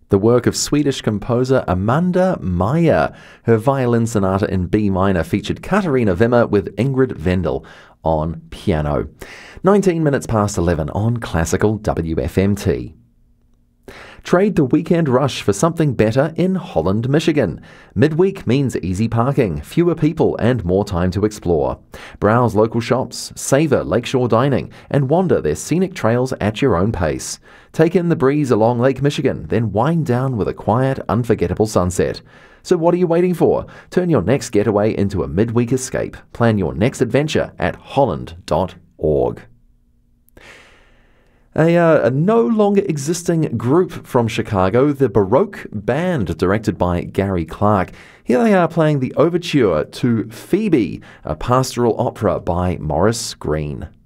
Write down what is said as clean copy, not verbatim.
the work of Swedish composer Amanda Meyer. Her violin sonata in B minor featured Katarina Wimmer with Ingrid Wendel on piano. 19 minutes past 11 on Classical WFMT. Trade the weekend rush for something better in Holland, Michigan. Midweek means easy parking, fewer people, and more time to explore. Browse local shops, savor lakeshore dining, and wander their scenic trails at your own pace. Take in the breeze along Lake Michigan, then wind down with a quiet, unforgettable sunset. So what are you waiting for? Turn your next getaway into a midweek escape. Plan your next adventure at holland.org. A no longer existing group from Chicago, the Baroque Band, directed by Gary Clark. Here they are playing the overture to Phoebe, a pastoral opera by Maurice Greene.